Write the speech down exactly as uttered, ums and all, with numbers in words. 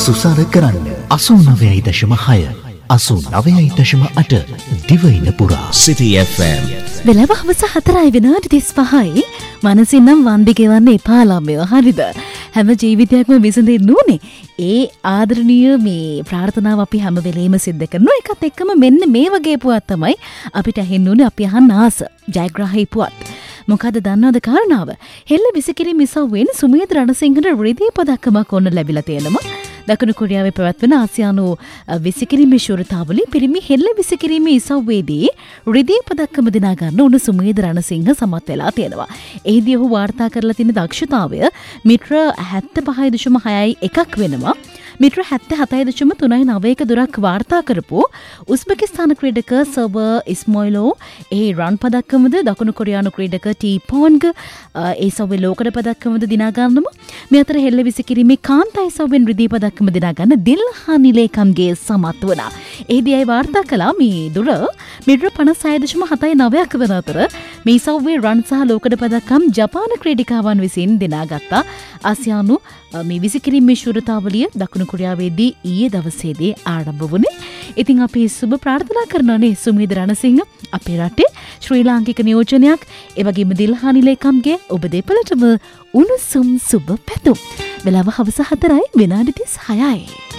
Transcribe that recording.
සුසාන කරන්න අසූ නවයයි දශම හය අසූ නවයයි දශම අට දිවයින පුරා City F M. වෙලාව හවස හතරයි විනාඩි තිස් පහයි. මනසින් නම් වන්දි ගෙවන්න එපා ළමයෝ. හරිද? හැම ජීවිතයක්ම විසඳෙන්න ඕනේ. ඒ ආදරණීය මේ ප්‍රාර්ථනාව අපි හැම වෙලේම සිද්ධ කරනවා. ඒකත් එක්කම මෙන්න මේ වගේ පුවත් තමයි අපිට ඇහෙන්න ඕනේ. අපි අහන්න ආස ජයග්‍රාහී පුවත්. මොකද දන්නවද කාරණාව? හෙල්ල විසිකිරීම ඉසව්වෙන් සුමේද රණසිංහට රිදී පදක්කමක් ඔන්න ලැබිලා තියෙනවා. දකුණු කොරියාවේ පැවැත්වෙන ආසියානු විසිකිරීමේ ශූරතාවලින් පිරිමි හෙල්ල විසිකිරීමේ ඉසව්වේදී රිදී පදක්කම දිනා ගන්න උණු සුමේද රණසිංහ සමත් වෙලා තියෙනවා. එහිදී ඔහු වාර්තා කරලා තියෙන දක්ෂතාවය මීටර හැත්තෑ පහයි දශම හයයි එකක් වෙනවා. මීටර හැත්තෑ හතයි දශම තුනයි නවයක දුරක් වාර්තා කරපු උස්බෙකිස්තාන ක්‍රීඩක සර්වර් ඉස්මොයිලෝ ඒ රන් පදක්කමද දකුණු කොරියානු ක්‍රීඩක ටී පොන්ග් ඒ සව්වේ ලෝකඩ පදක්කමද දිනා ගන්නම. මේ අතර හෙල්ල විසිකිරීමේ කාන්තා ඉසව්වෙන් රිදී පදක්කම දිනා ගන්න දිල්හානි ලේකම්ගේ සමත් වුණා. එහිදී අය වාර්තා කළා මේ දුර මීටර පනස් හය දශම හතයි නවයක් වන අතර මේ ඉසව්වේ රන් සහ ලෝකඩ පදක්කම් ජපාන ක්‍රීඩිකාවන් විසින් දිනාගත්තා. ආසියානු මේ විසිකිරීමේ ශූරතාවලිය දකුණු කොරියාවේදී ඊයේ දවසේදී ආරම්භ වුණේ. ඉතින් අපි සුබ ප්‍රාර්ථනා කරනවානේ සුමේද රණසිංහ අපේ රටේ ශ්‍රී ලාංකික නියෝජනයක් ඒ වගේම දිල්හානි ලේකම්ගේ ඔබ දෙපළටම උණුසුම් සුබ පැතුම්. වෙලාව හවස හතරයි විනාඩි තිස් හයයි.